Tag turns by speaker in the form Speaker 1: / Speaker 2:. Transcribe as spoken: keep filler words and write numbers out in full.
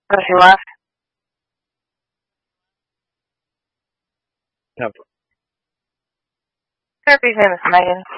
Speaker 1: Oh, she left?
Speaker 2: Yep.
Speaker 1: Her name is Megan.